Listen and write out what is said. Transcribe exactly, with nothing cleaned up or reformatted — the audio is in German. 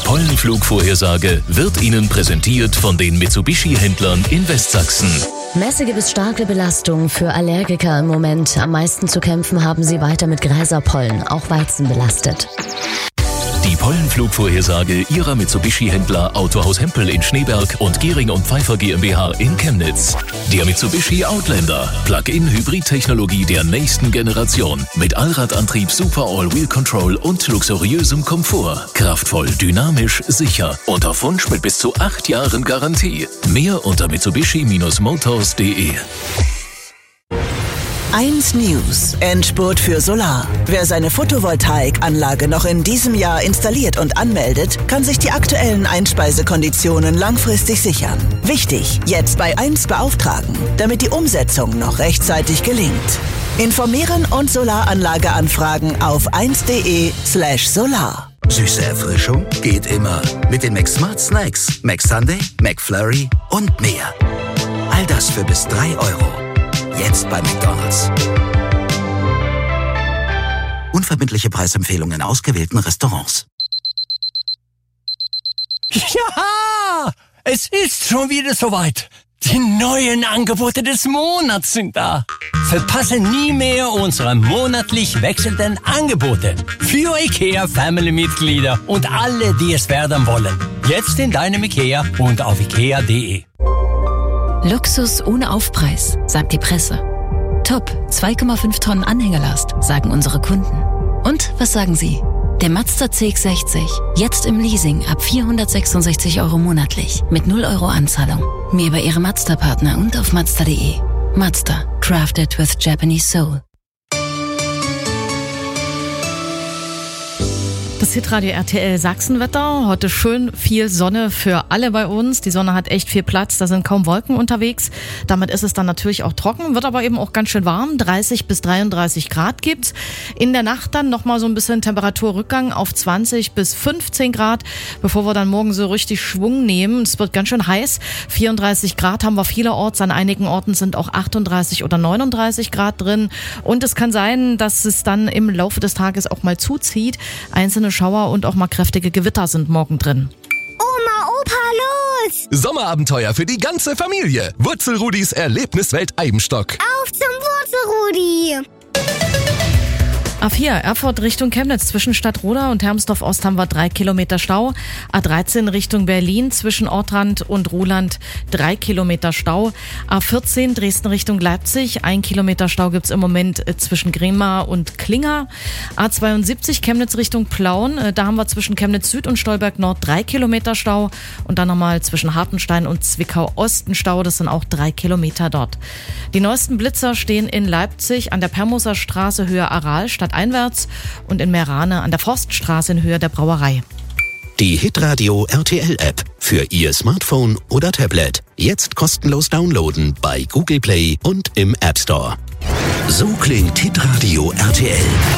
Pollenflugvorhersage wird Ihnen präsentiert von den Mitsubishi-Händlern in Westsachsen. Mäßige bis starke Belastung für Allergiker im Moment. Am meisten zu kämpfen haben sie weiter mit Gräserpollen, auch Weizen belastet. Die Pollenflugvorhersage Ihrer Mitsubishi-Händler Autohaus Hempel in Schneeberg und Gehring und Pfeiffer GmbH in Chemnitz. Der Mitsubishi Outlander, Plug-in-Hybrid-Technologie der nächsten Generation. Mit Allradantrieb, Super All-Wheel Control und luxuriösem Komfort. Kraftvoll, dynamisch, sicher und auf Wunsch mit bis zu acht Jahren Garantie. Mehr unter mitsubishi Bindestrich motors punkt de. eins News. Endspurt für Solar. Wer seine Photovoltaikanlage noch in diesem Jahr installiert und anmeldet, kann sich die aktuellen Einspeisekonditionen langfristig sichern. Wichtig, jetzt bei eins beauftragen, damit die Umsetzung noch rechtzeitig gelingt. Informieren und Solaranlage anfragen auf eins punkt de slash solar. Süße Erfrischung geht immer. Mit den McSmart Snacks, McSunday, McFlurry und mehr. All das für bis drei Euro. Jetzt bei McDonald's. Unverbindliche Preisempfehlungen in ausgewählten Restaurants. Ja, es ist schon wieder soweit. Die neuen Angebote des Monats sind da. Verpasse nie mehr unsere monatlich wechselnden Angebote für IKEA Family-Mitglieder und alle, die es werden wollen. Jetzt in deinem IKEA und auf ikea punkt de. Luxus ohne Aufpreis, sagt die Presse. Top, zwei Komma fünf Tonnen Anhängerlast, sagen unsere Kunden. Und was sagen Sie? Der Mazda C X sechzig, jetzt im Leasing ab vierhundertsechsundsechzig Euro monatlich, mit null Euro Anzahlung. Mehr bei Ihrem Mazda-Partner und auf mazda punkt de. Mazda, crafted with Japanese soul. Das Hitradio R T L Sachsenwetter. Heute schön viel Sonne für alle bei uns. Die Sonne hat echt viel Platz, da sind kaum Wolken unterwegs. Damit ist es dann natürlich auch trocken, wird aber eben auch ganz schön warm. dreißig bis dreiunddreißig Grad gibt's. In der Nacht dann nochmal so ein bisschen Temperaturrückgang auf zwanzig bis fünfzehn Grad, bevor wir dann morgen so richtig Schwung nehmen. Es wird ganz schön heiß. vierunddreißig Grad haben wir vielerorts. An einigen Orten sind auch achtunddreißig oder neununddreißig Grad drin. Und es kann sein, dass es dann im Laufe des Tages auch mal zuzieht. Einzelne Schauer und auch mal kräftige Gewitter sind morgen drin. Oma, Opa, los! Sommerabenteuer für die ganze Familie. Wurzelrudis Erlebniswelt Eibenstock. Auf zum Wurzelrudi! A vier, Erfurt Richtung Chemnitz. Zwischen Stadtroda und Hermsdorf-Ost haben wir drei Kilometer Stau. A dreizehn Richtung Berlin zwischen Ortrand und Ruhland drei Kilometer Stau. A vierzehn Dresden Richtung Leipzig. Ein Kilometer Stau gibt's im Moment zwischen Grimma und Klinger. A zweiundsiebzig Chemnitz Richtung Plauen. Da haben wir zwischen Chemnitz Süd und Stolberg Nord drei Kilometer Stau. Und dann nochmal zwischen Hartenstein und Zwickau Osten Stau. Das sind auch drei Kilometer dort. Die neuesten Blitzer stehen in Leipzig an der Permoser Straße Höhe Aral stadteinwärts und in Meerane an der Forststraße in Höhe der Brauerei. Die Hitradio R T L App für Ihr Smartphone oder Tablet. Jetzt kostenlos downloaden bei Google Play und im App Store. So klingt Hitradio R T L.